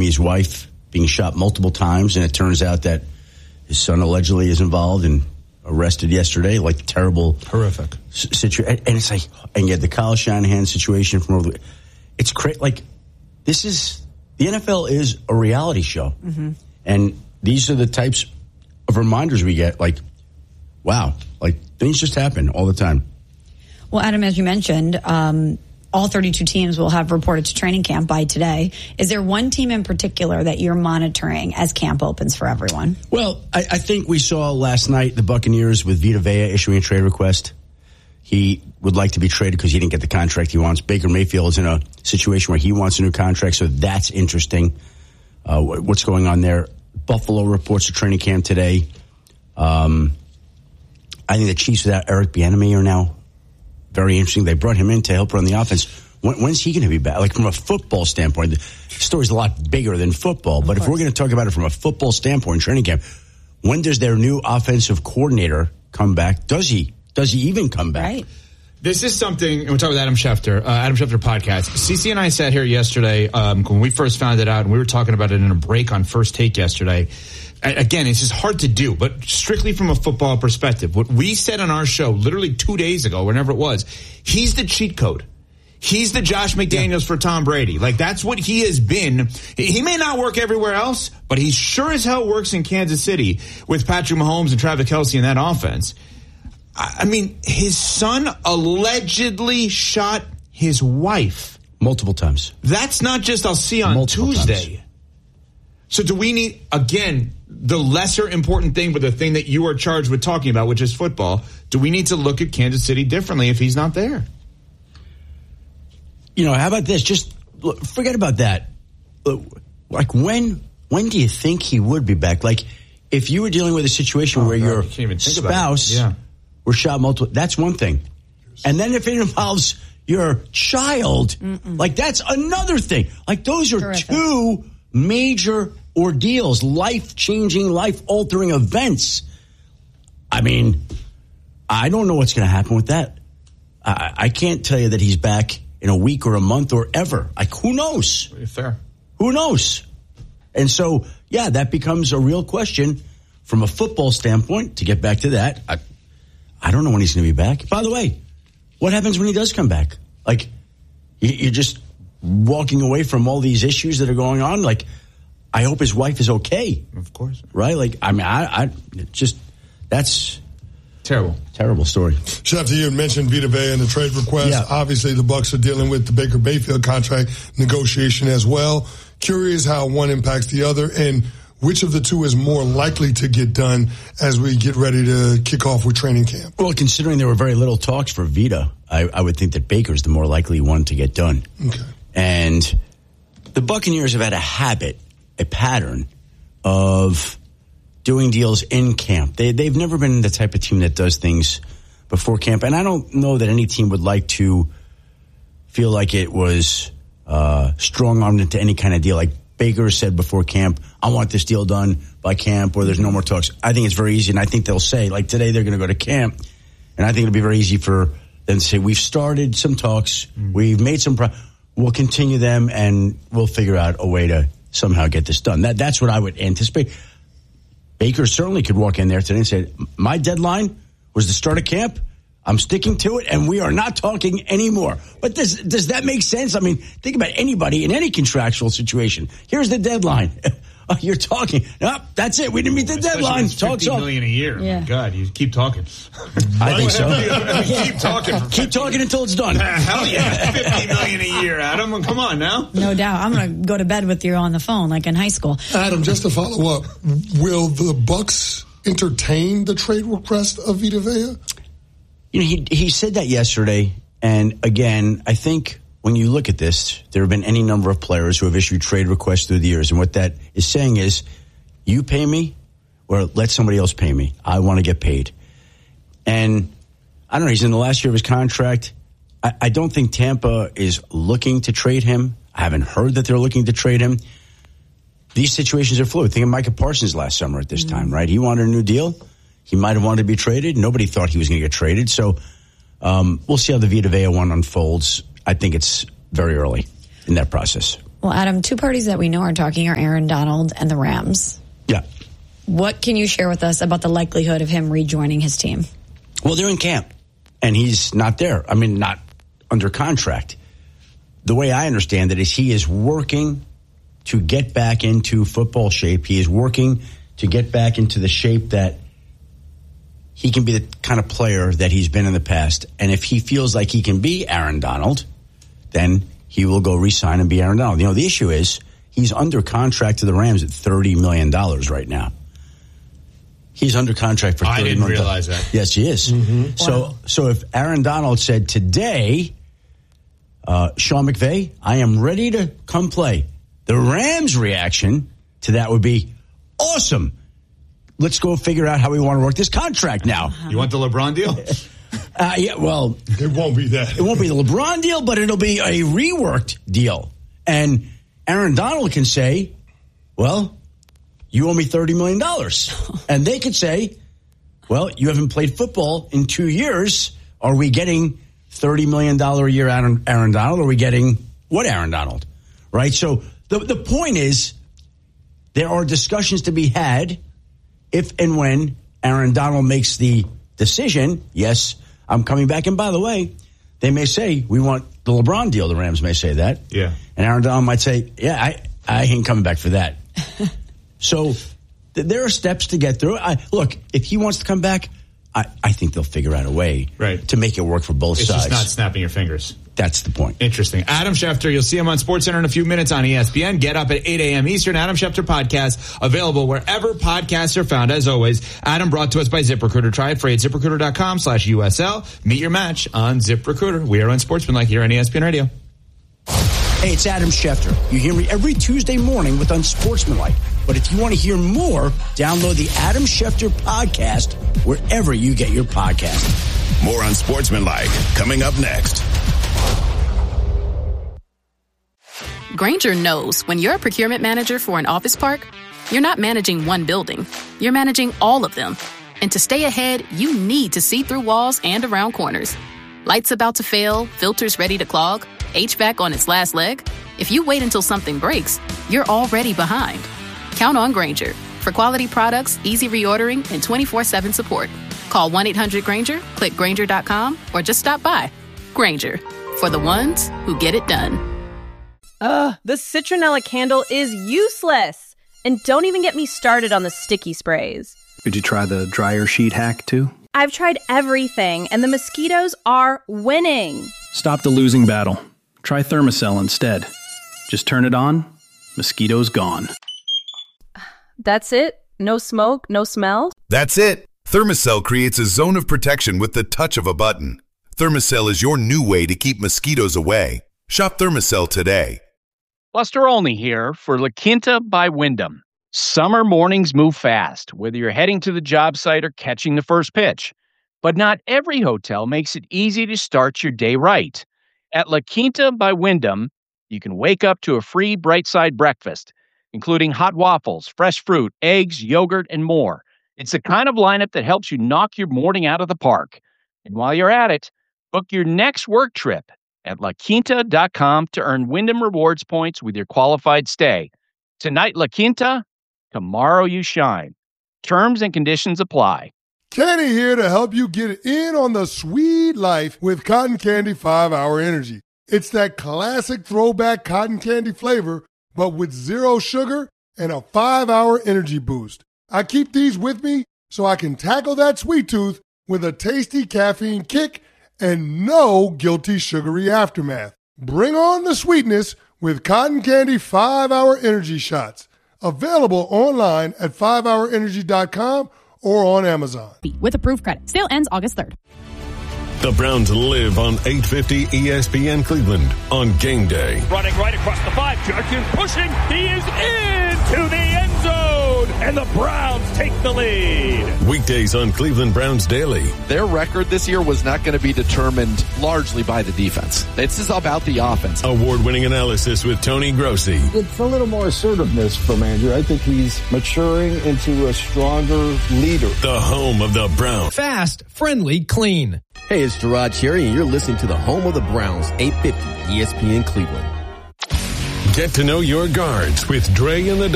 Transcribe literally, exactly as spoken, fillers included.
his wife being shot multiple times, and it turns out that his son allegedly is involved and arrested yesterday, like terrible, horrific situation. And it's like, and you had the Kyle Shanahan situation from over the, it's crazy. Like, this is, the N F L is a reality show. Mm-hmm. And these are the types of reminders we get, like, wow, like things just happen all the time. Well, Adam, as you mentioned, um, all thirty-two teams will have reported to training camp by today. Is there one team in particular that you're monitoring as camp opens for everyone? Well, I, I think we saw last night the Buccaneers with Vita Vea issuing a trade request. He would like to be traded because he didn't get the contract he wants. Baker Mayfield is in a situation where he wants a new contract, so that's interesting. Uh, what's going on there? Buffalo reports to training camp today. Um, I think the Chiefs without Eric Bieniemy are now very interesting. They brought him in to help run the offense. When, when's he going to be back? Like, from a football standpoint, the story's a lot bigger than football. But if we're going to talk about it from a football standpoint, training camp, when does their new offensive coordinator come back? Does he? Does he even come back? Right. This is something, and we're talking with Adam Schefter, uh, Adam Schefter podcast. Cece and I sat here yesterday um, when we first found it out, and we were talking about it in a break on First Take yesterday. Again, it's just hard to do, but strictly from a football perspective, what we said on our show literally two days ago, whenever it was, he's the cheat code. He's the Josh McDaniels yeah. for Tom Brady. Like, that's what he has been. He may not work everywhere else, but he sure as hell works in Kansas City with Patrick Mahomes and Travis Kelce in that offense. I mean, his son allegedly shot his wife. Multiple times. That's not just I'll see on Multiple Tuesday. Times. So do we need, again, the lesser important thing, but the thing that you are charged with talking about, which is football, do we need to look at Kansas City differently if he's not there? You know, how about this? Just look, forget about that. Like, when when do you think he would be back? Like, if you were dealing with a situation oh, where God, your spouse yeah. were shot multiple, that's one thing. And then if it involves your child, Mm-mm. like, that's another thing. Like, those are Terrific. two major ordeals, life-changing, life-altering events. I mean, I don't know what's going to happen with that. I, I can't tell you that he's back in a week or a month or ever. Like, who knows? Fair. Who knows? And so, yeah, that becomes a real question from a football standpoint. To get back to that, I, I don't know when he's going to be back. By the way, what happens when he does come back? Like, you're just walking away from all these issues that are going on. Like, I hope his wife is okay. Of course. Right? Like, I mean, I, I just, that's terrible. Terrible story. Schefter, you had mentioned Vita Vea and the trade request. Yeah. Obviously, the Bucs are dealing with the Baker Mayfield contract negotiation as well. Curious how one impacts the other, and which of the two is more likely to get done as we get ready to kick off with training camp? Well, considering there were very little talks for Vita, I, I would think that Baker's the more likely one to get done. Okay. And the Buccaneers have had a habit, a pattern of doing deals in camp. They, they've never been the type of team that does things before camp. And I don't know that any team would like to feel like it was uh, strong-armed into any kind of deal. Like Baker said before camp, I want this deal done by camp or there's no more talks. I think it's very easy, and I think they'll say, like today they're going to go to camp, and I think it'll be very easy for them to say, we've started some talks, mm. we've made some pro- we'll continue them, and we'll figure out a way to somehow get this done. That That's what I would anticipate. Baker certainly could walk in there today and say, my deadline was the start of camp. I'm sticking to it, and we are not talking anymore. But does, does that make sense? I mean, think about anybody in any contractual situation. Here's the deadline. Oh, you're talking. Nope, that's it. We didn't meet the Especially deadline. It's fifty Talk million a year. Yeah. My God, you keep talking. I think so. Keep talking. For keep talking until it's done. Hell yeah, fifty million a year, Adam. Come on now. No doubt. I'm going to go to bed with you on the phone like in high school. Adam, just to follow up, will the Bucs entertain the trade request of Vita Vea? You know, he he said that yesterday, and again, I think when you look at this, there have been any number of players who have issued trade requests through the years, and what that is saying is, you pay me, or let somebody else pay me. I want to get paid. And I don't know, he's in the last year of his contract. I, I don't think Tampa is looking to trade him. I haven't heard that they're looking to trade him. These situations are fluid. Think of Micah Parsons last summer at this mm-hmm. time, right? He wanted a new deal. He might have wanted to be traded. Nobody thought he was going to get traded. So um, we'll see how the Vita Vea one unfolds. I think it's very early in that process. Well, Adam, two parties that we know are talking are Aaron Donald and the Rams. Yeah. What can you share with us about the likelihood of him rejoining his team? Well, they're in camp, and he's not there. I mean, not under contract. The way I understand it is he is working to get back into football shape. He is working to get back into the shape that he can be the kind of player that he's been in the past. And if he feels like he can be Aaron Donald, then he will go re-sign and be Aaron Donald. You know, the issue is he's under contract to the Rams at thirty million dollars right now. He's under contract for thirty million dollars. I didn't realize that. Yes, he is. Mm-hmm. So, wow. so if Aaron Donald said today, uh, Sean McVay, I am ready to come play, the Rams' reaction to that would be, awesome. Let's go figure out how we want to work this contract now. You want the LeBron deal? Uh, yeah, well, it won't be that. It won't be the LeBron deal, but it'll be a reworked deal. And Aaron Donald can say, well, you owe me thirty million dollars. And they could say, well, you haven't played football in two years. Are we getting thirty million dollars a year Aaron, Aaron Donald? Or are we getting what Aaron Donald? Right? So the, the point is, there are discussions to be had if and when Aaron Donald makes the decision, yes, I'm coming back. And by the way, they may say, we want the LeBron deal. The Rams may say that. Yeah. And Aaron Donald might say, yeah, I, I ain't coming back for that. So th- there are steps to get through. I, look, if he wants to come back, I, I think they'll figure out a way right. to make it work for both it's sides. It's just not snapping your fingers. That's the point. Interesting. Adam Schefter, you'll see him on SportsCenter in a few minutes on E S P N. Get up at eight a.m. Eastern. Adam Schefter podcast available wherever podcasts are found. As always, Adam brought to us by ZipRecruiter. Try it free at ZipRecruiter.com slash USL. Meet your match on ZipRecruiter. We are on Sportsmanlike here on E S P N Radio. Hey, it's Adam Schefter. You hear me every Tuesday morning with Unsportsmanlike. But if you want to hear more, download the Adam Schefter podcast wherever you get your podcast. More Unsportsmanlike coming up next. Grainger knows when you're a procurement manager for an office park, you're not managing one building. You're managing all of them. And to stay ahead, you need to see through walls and around corners. Lights about to fail, filters ready to clog, H V A C on its last leg. If you wait until something breaks, you're already behind. Count on Grainger for quality products, easy reordering, and twenty-four seven support. Call one eight hundred Grainger, click Grainger dot com, or just stop by. Grainger, for the ones who get it done. Ugh, the citronella candle is useless. And don't even get me started on the sticky sprays. Did you try the dryer sheet hack too? I've tried everything, and the mosquitoes are winning. Stop the losing battle. Try Thermacell instead. Just turn it on, mosquitoes gone. That's it? No smoke, no smell? That's it. Thermacell creates a zone of protection with the touch of a button. Thermacell is your new way to keep mosquitoes away. Shop Thermacell today. Buster Olney here for La Quinta by Wyndham. Summer mornings move fast, whether you're heading to the job site or catching the first pitch. But not every hotel makes it easy to start your day right. At La Quinta by Wyndham, you can wake up to a free Bright Side breakfast, including hot waffles, fresh fruit, eggs, yogurt, and more. It's the kind of lineup that helps you knock your morning out of the park. And while you're at it, book your next work trip at La Quinta dot com to earn Wyndham Rewards points with your qualified stay. Tonight, La Quinta, tomorrow you shine. Terms and conditions apply. Kenny here to help you get in on the sweet life with Cotton Candy five hour Energy. It's that classic throwback cotton candy flavor, but with zero sugar and a five hour energy boost. I keep these with me so I can tackle that sweet tooth with a tasty caffeine kick and no guilty sugary aftermath. Bring on the sweetness with Cotton Candy five hour Energy Shots. Available online at five hour energy dot com or on Amazon. With approved credit. Sale ends August third. The Browns live on eight fifty E S P N Cleveland on game day. Running right across the five. Judkins pushing. He is into the end zone. And the Browns take the lead. Weekdays on Cleveland Browns Daily. Their record this year was not going to be determined largely by the defense. This is about the offense. Award-winning analysis with Tony Grossi. It's a little more assertiveness from Andrew. I think he's maturing into a stronger leader. The home of the Browns. Fast, friendly, clean. Hey, it's Gerard Cherry, and you're listening to the home of the Browns, eight fifty E S P N Cleveland. Get to know your guards with Dre and the